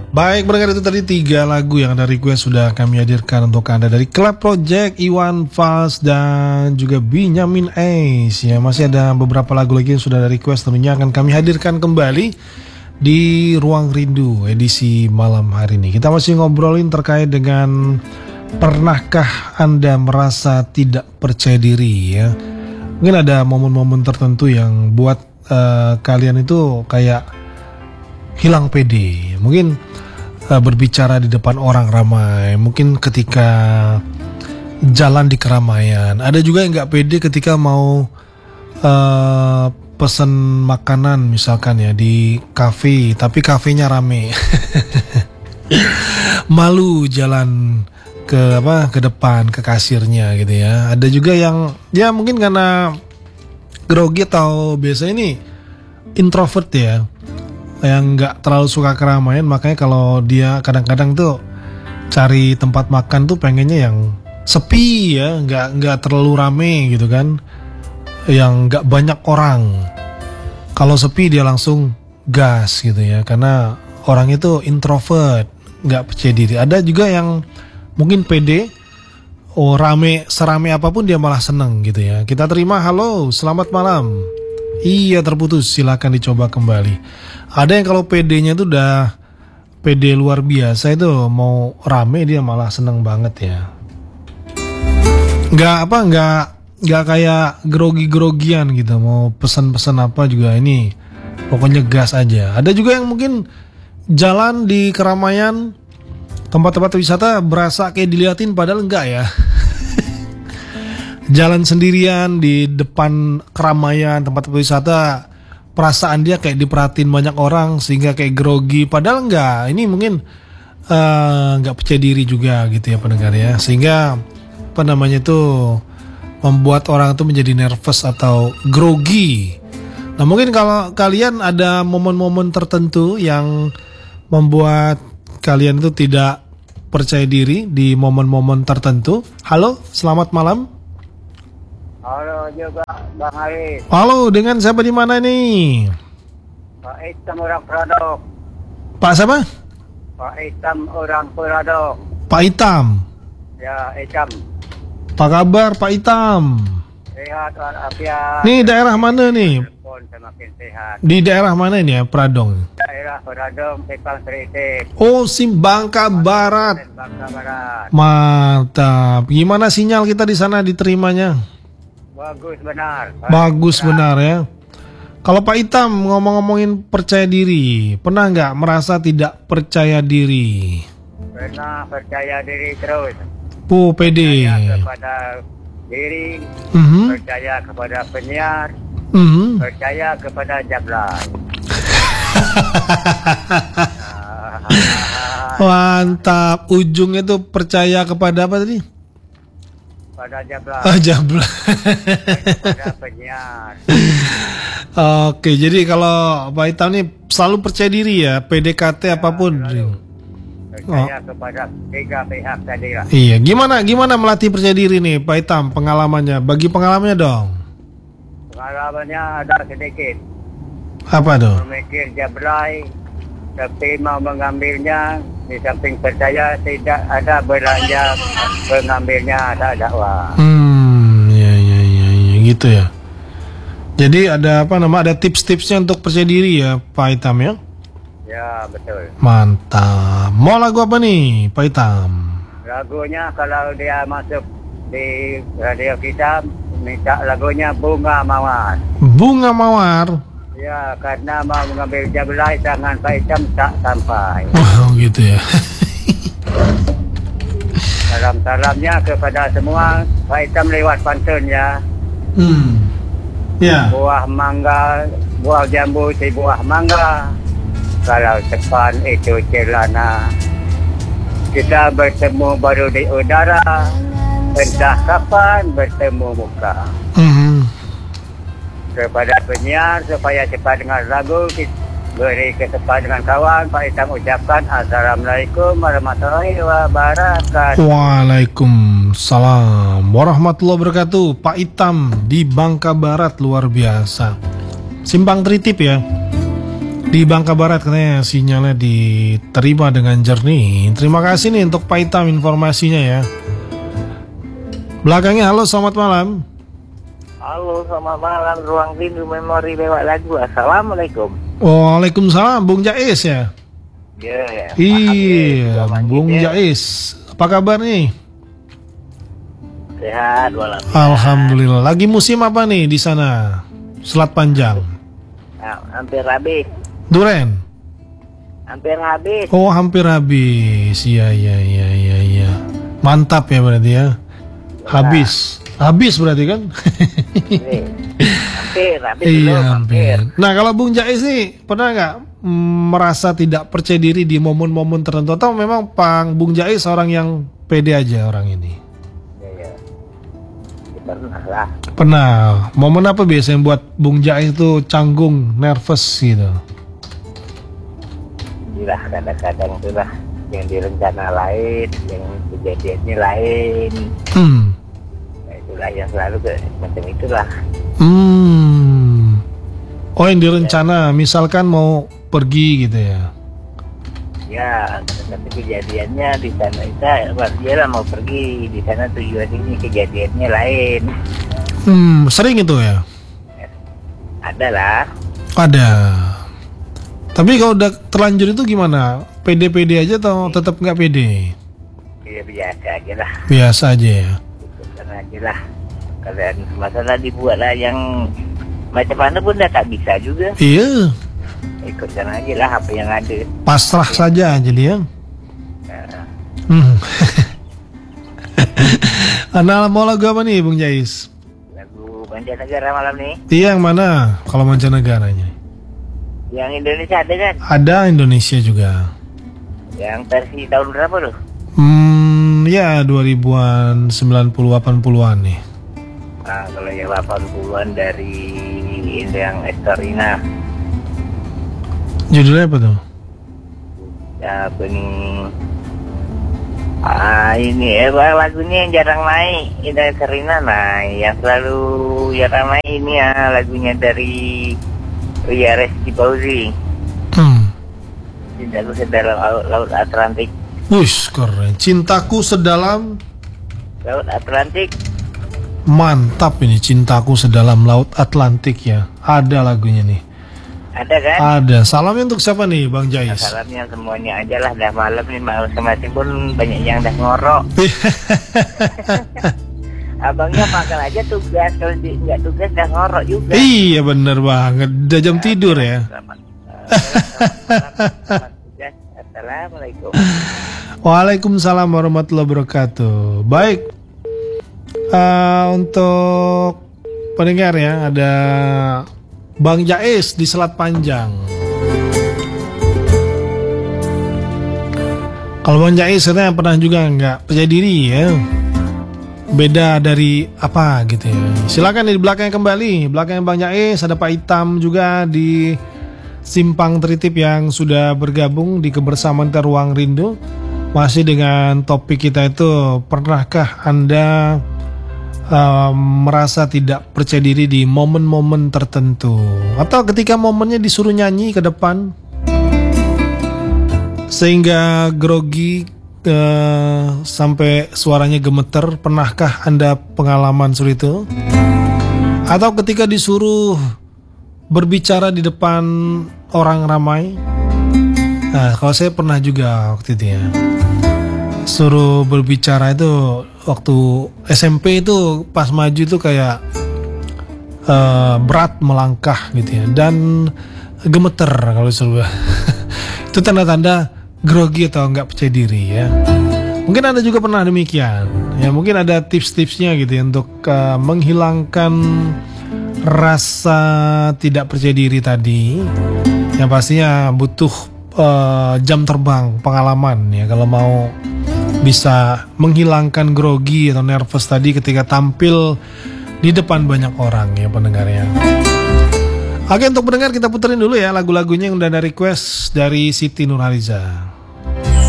Baik, berdengar itu tadi 3 lagu yang ada request sudah kami hadirkan untuk Anda dari Club Project, Iwan Fals dan juga Benyamin Ace. Ya, masih ada beberapa lagu lagi yang sudah ada request, tentunya akan kami hadirkan kembali di Ruang Rindu edisi malam hari ini. Kita masih ngobrolin terkait dengan pernahkah Anda merasa tidak percaya diri ya? Mungkin ada momen-momen tertentu yang buat kalian itu kayak hilang pede. Mungkin berbicara di depan orang ramai, mungkin ketika jalan di keramaian. Ada juga yang nggak pede ketika mau pesen makanan misalkan ya di kafe, tapi kafenya rame. Malu jalan ke depan ke kasirnya gitu ya. Ada juga yang ya mungkin karena grogi atau biasa ini introvert ya, yang nggak terlalu suka keramaian, makanya kalau dia kadang-kadang tuh cari tempat makan tuh pengennya yang sepi ya, nggak terlalu rame gitu kan, yang nggak banyak orang. Kalau sepi dia langsung gas gitu ya, karena orang itu introvert, nggak percaya diri. Ada juga yang mungkin pede, serame apapun dia malah seneng gitu ya. Kita terima, halo, selamat malam. Iya, terputus, silakan dicoba kembali. Ada yang kalau PD-nya itu udah PD luar biasa, itu mau rame dia malah seneng banget ya. Nggak kayak grogi-grogian gitu, mau pesan-pesan apa juga ini pokoknya gas aja. Ada juga yang mungkin jalan di keramaian tempat-tempat wisata berasa kayak diliatin padahal enggak ya. Jalan sendirian di depan keramaian tempat wisata, perasaan dia kayak diperhatiin banyak orang sehingga kayak grogi, padahal enggak. Ini mungkin enggak percaya diri juga gitu ya pendengar ya, sehingga membuat orang itu menjadi nervous atau grogi. Nah, mungkin kalau kalian ada momen-momen tertentu yang membuat kalian itu tidak percaya diri di momen-momen tertentu. Halo, selamat malam. Halo juga Bang Arif. Halo, dengan siapa di mana nih? Pak Itam orang Peradok. Pak siapa? Pak Itam orang Peradok. Pak Itam. Ya, Itam. Apa kabar Pak Itam? Sehat walafiat. Nih daerah mana nih? Pun semakin sehat. Di daerah mana ini ya, Pradong? Daerah Peradok, Simpang Seritik. Oh, Bangka Barat. Bangka Barat. Mantap. Gimana sinyal kita di sana diterimanya? Bagus benar. Bagus benar ya. Kalau Pak Itam ngomongin percaya diri, pernah nggak merasa tidak percaya diri? Pernah percaya diri terus. Pede. Percaya kepada diri, percaya kepada penyiar, percaya kepada Jablay. Mantap. Ujungnya tuh percaya kepada apa tadi? Pada Jablay. Jablay. Pada penyiar. Oke, jadi kalau Pak Itam nih selalu percaya diri ya, PDKT apapun. Percaya kepada 3 pihak tadi lah. Iya, gimana melatih percaya diri nih Pak Itam, pengalamannya? Bagi pengalamannya dong. Pengalamannya ada sedikit. Apa tuh? Memikir Jablay, tapi mau mengambilnya, di samping percaya tidak ada belanja pengambilnya, ada dakwah. Ya, gitu ya. Jadi ada ada tips-tipsnya untuk percaya diri ya Pak Itam ya? Ya, betul. Mantap. Mau lagu apa nih Pak Itam? Lagunya kalau dia masuk di radio kita, minta lagunya Bunga Mawar. Bunga Mawar. Ya, karena mau mengambil Jablay, tangan Pak Itam tak sampai. Oh gitu ya. Salam-salamnya kepada semua, Pak Itam lewat pantun ya. Ya. Buah mangga, buah jambu si buah mangga. Kalau depan itu celana, kita bertemu baru di udara, entah kapan bertemu muka. Kepada penyiar supaya cepat dengar lagu, beri kesempatan dengan kawan. Pak Itam ucapkan Assalamualaikum warahmatullahi wabarakatuh. Waalaikumsalam warahmatullahi wabarakatuh. Pak Itam di Bangka Barat, luar biasa. Simpang Tritip ya. Di Bangka Barat katanya sinyalnya diterima dengan jernih. Terima kasih nih untuk Pak Itam informasinya ya. Belakangnya halo selamat malam. Halo, selamat malam. Ruang Rindu Memori lewat lagu. Assalamualaikum. Waalaikumsalam, Bung Jais ya. Ya. Iya, Bung Jais. Apa kabar nih? Sehat walafiat. Alhamdulillah. Lagi musim apa nih di sana? Selat Panjang. Nah, hampir habis. Duren. Hampir habis. Oh, hampir habis. Iya. Mantap ya berarti ya. Habis berarti kan? Hampir habis. Iya, belum, hampir. Nah, kalau Bung Jais nih pernah nggak merasa tidak percaya diri di momen-momen tertentu atau memang Bung Jais orang yang pede aja orang ini? Iya. Pernah lah. Pernah. Momen apa biasanya yang buat Bung Jais itu canggung, nervous gitu? Itulah kadang-kadang itulah yang direncana lain, yang kejadiannya lain. Nah, itulah yang selalu macam itulah. Oh, yang direncana, misalkan mau pergi gitu ya? Ya, tapi kejadiannya di sana dia lah mau pergi, di sana tujuan ini kejadiannya lain. Sering itu ya? Ada lah. Ada. Tapi kalau udah terlanjur itu gimana? Pede-pede aja atau tetap nggak pede? Ya biasa aja lah. Biasa aja ya? Ikutan aja lah. Kalian masalah dibuat lah yang macam mana pun dah tak bisa juga. Iya. Ikutan aja lah apa yang ada. Pasrah saja jadi ya? Nah, mau lagu apa nih Bung Jais? Lagu mancanegara malam nih. Iya, yang mana kalau mancanegaranya? Yang Indonesia ada kan? Ada Indonesia juga. Yang versi tahun berapa tuh? Ya 2000-an, 90, 80-an nih. Nah, kalau yang 80-an dari yang Estorina. Judulnya apa tuh? Ya apa nih? Ini lagunya yang jarang naik, Indah Serina. Nah, yang selalu jarang naik ini ya lagunya dari Ria Reski Fauzi. Cintaku sedalam laut Atlantik. Wush, keren. Cintaku sedalam Laut Atlantik. Mantap ini, Cintaku Sedalam Laut Atlantik ya. Ada lagunya nih. Ada kan? Ada. Salamnya untuk siapa nih Bang Jais? Salamnya semuanya aja lah. Dah malam nih masing-masing pun banyak yang dah ngorok. Abangnya makan aja tugas. Kalau nggak tugas dah ngorok juga. Iya bener banget. Udah jam tidur ya. Assalamualaikum. Waalaikumsalam warahmatullahi wabarakatuh. Baik. Untuk pendengar ya, ada Bang Jais di Selat Panjang. Kalau Bang Jais katanya pernah juga nggak percaya diri ya. Beda dari apa gitu ya. Silakan di belakangnya kembali. Belakangnya Bang Jais ada Pak Itam juga di Simpang Tritip yang sudah bergabung di kebersamaan Ruang Rindu. Masih dengan topik kita itu, pernahkah Anda merasa tidak percaya diri di momen-momen tertentu, atau ketika momennya disuruh nyanyi ke depan sehingga grogi sampai suaranya gemeter? Pernahkah Anda pengalaman seperti itu? Atau ketika disuruh berbicara di depan orang ramai? Nah, kalau saya pernah juga waktu itu ya, suruh berbicara itu waktu SMP itu, pas maju itu kayak berat melangkah gitu ya, dan gemeter kalau suruh. Itu tanda-tanda grogi atau nggak percaya diri ya. Mungkin Anda juga pernah demikian ya. Mungkin ada tips-tipsnya gitu ya untuk menghilangkan rasa tidak percaya diri tadi. Yang pastinya butuh jam terbang pengalaman ya kalau mau bisa menghilangkan grogi atau nervous tadi ketika tampil di depan banyak orang ya pendengarnya. Oke, untuk pendengar kita puterin dulu ya lagu-lagunya yang udah ada request dari Siti Nurhaliza.